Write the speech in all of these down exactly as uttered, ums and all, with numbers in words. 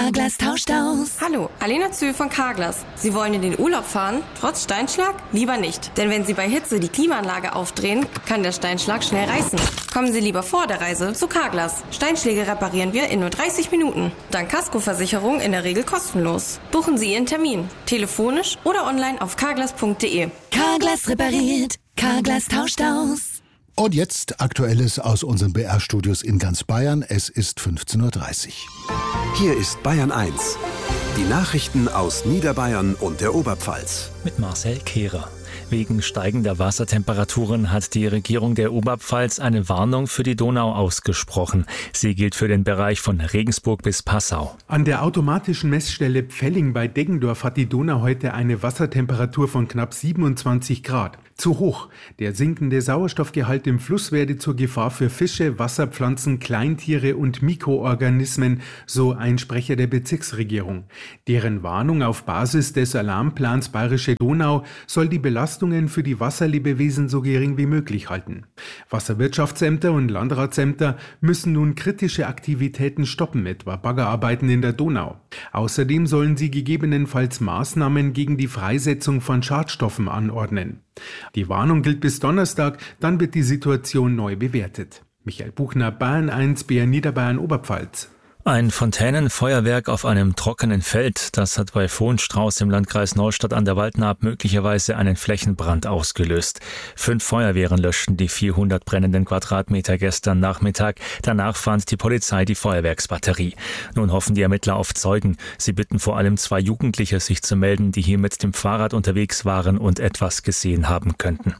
Carglass tauscht aus. Hallo, Alena Zühl von Carglass. Sie wollen in den Urlaub fahren? Trotz Steinschlag? Lieber nicht. Denn wenn Sie bei Hitze die Klimaanlage aufdrehen, kann der Steinschlag schnell reißen. Kommen Sie lieber vor der Reise zu Carglass. Steinschläge reparieren wir in nur dreißig Minuten. Dank Kaskoversicherung in der Regel kostenlos. Buchen Sie Ihren Termin. Telefonisch oder online auf carglass punkt de. Carglass repariert. Carglass tauscht aus. Und jetzt Aktuelles aus unseren B R-Studios in ganz Bayern. Es ist fünfzehn Uhr dreißig. Hier ist Bayern eins. Die Nachrichten aus Niederbayern und der Oberpfalz. Mit Marcel Kehrer. Wegen steigender Wassertemperaturen hat die Regierung der Oberpfalz eine Warnung für die Donau ausgesprochen. Sie gilt für den Bereich von Regensburg bis Passau. An der automatischen Messstelle Pfelling bei Deggendorf hat die Donau heute eine Wassertemperatur von knapp siebenundzwanzig Grad. Zu hoch. Der sinkende Sauerstoffgehalt im Fluss werde zur Gefahr für Fische, Wasserpflanzen, Kleintiere und Mikroorganismen, so ein Sprecher der Bezirksregierung. Deren Warnung auf Basis des Alarmplans Bayerische Donau soll die Belastungen für die Wasserlebewesen so gering wie möglich halten. Wasserwirtschaftsämter und Landratsämter müssen nun kritische Aktivitäten stoppen, etwa Baggerarbeiten in der Donau. Außerdem sollen sie gegebenenfalls Maßnahmen gegen die Freisetzung von Schadstoffen anordnen. Die Warnung gilt bis Donnerstag, dann wird die Situation neu bewertet. Michael Buchner, Bayern eins, B R Niederbayern, Oberpfalz. Ein Fontänenfeuerwerk auf einem trockenen Feld, das hat bei Vohnstrauß im Landkreis Neustadt an der Waldnaab möglicherweise einen Flächenbrand ausgelöst. Fünf Feuerwehren löschten die vierhundert brennenden Quadratmeter gestern Nachmittag. Danach fand die Polizei die Feuerwerksbatterie. Nun hoffen die Ermittler auf Zeugen. Sie bitten vor allem zwei Jugendliche, sich zu melden, die hier mit dem Fahrrad unterwegs waren und etwas gesehen haben könnten.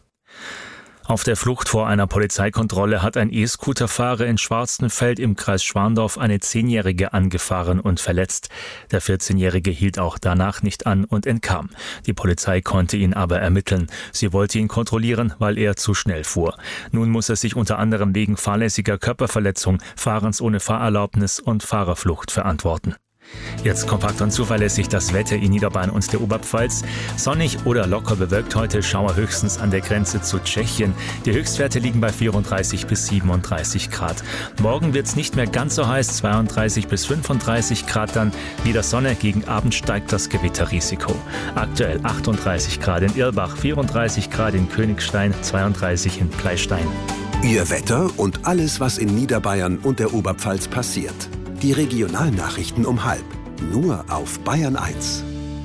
Auf der Flucht vor einer Polizeikontrolle hat ein E-Scooter-Fahrer in Schwarzenfeld im Kreis Schwandorf eine Zehnjährige angefahren und verletzt. Der vierzehnjährige hielt auch danach nicht an und entkam. Die Polizei konnte ihn aber ermitteln. Sie wollte ihn kontrollieren, weil er zu schnell fuhr. Nun muss er sich unter anderem wegen fahrlässiger Körperverletzung, Fahrens ohne Fahrerlaubnis und Fahrerflucht verantworten. Jetzt kompakt und zuverlässig das Wetter in Niederbayern und der Oberpfalz. Sonnig oder locker bewölkt heute, Schauer höchstens an der Grenze zu Tschechien. Die Höchstwerte liegen bei vierunddreißig bis siebenunddreißig Grad. Morgen wird es nicht mehr ganz so heiß, zweiunddreißig bis fünfunddreißig Grad dann. Wieder Sonne, gegen Abend steigt das Gewitterrisiko. Aktuell achtunddreißig Grad in Irlbach, vierunddreißig Grad in Königstein, zweiunddreißig in Pleistein. Ihr Wetter und alles, was in Niederbayern und der Oberpfalz passiert. Die Regionalnachrichten um halb. Nur auf Bayern eins.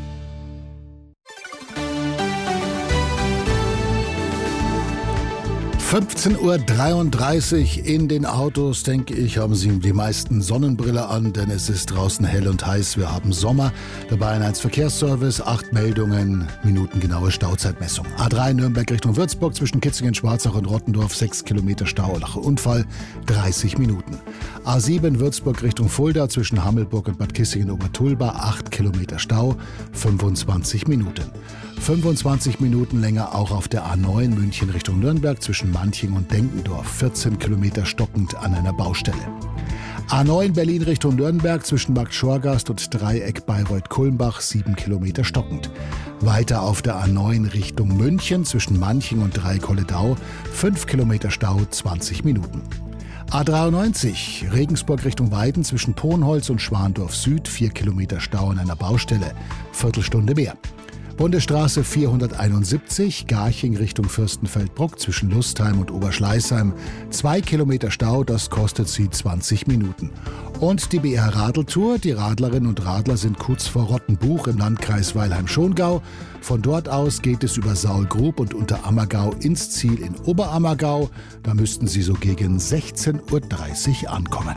fünfzehn Uhr dreiunddreißig in den Autos, denke ich, haben Sie die meisten Sonnenbrille an, denn es ist draußen hell und heiß. Wir haben Sommer. Der Bayern eins Verkehrsservice, acht Meldungen, minutengenaue Stauzeitmessung. A drei Nürnberg Richtung Würzburg zwischen Kitzingen, Schwarzach und Rottendorf, sechs Kilometer Stau nach Unfall, dreißig Minuten. A sieben Würzburg Richtung Fulda zwischen Hammelburg und Bad Kissingen-Obertulba, acht Kilometer Stau, fünfundzwanzig Minuten. fünfundzwanzig Minuten länger auch auf der A neun München Richtung Nürnberg zwischen Manching und Denkendorf, vierzehn Kilometer stockend an einer Baustelle. A neun Berlin Richtung Nürnberg zwischen Markt Schorgast und Dreieck Bayreuth-Kulmbach, sieben Kilometer stockend. Weiter auf der A neun Richtung München zwischen Manching und Dreieck-Holledau, fünf Kilometer Stau, zwanzig Minuten. A dreiundneunzig Regensburg Richtung Weiden zwischen Ponholz und Schwandorf Süd, vier Kilometer Stau an einer Baustelle, Viertelstunde mehr. Bundesstraße vierhunderteinundsiebzig, Garching Richtung Fürstenfeldbruck zwischen Lustheim und Oberschleißheim. Zwei Kilometer Stau, das kostet Sie zwanzig Minuten. Und die B R Radeltour, die Radlerinnen und Radler sind kurz vor Rottenbuch im Landkreis Weilheim-Schongau. Von dort aus geht es über Saulgrub und Unterammergau ins Ziel in Oberammergau. Da müssten Sie so gegen sechzehn Uhr dreißig ankommen.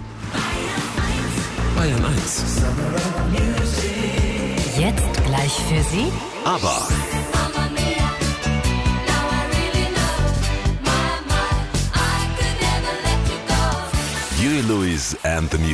Bayern eins. Jetzt gleich für Sie. Aber Huey Lewis and the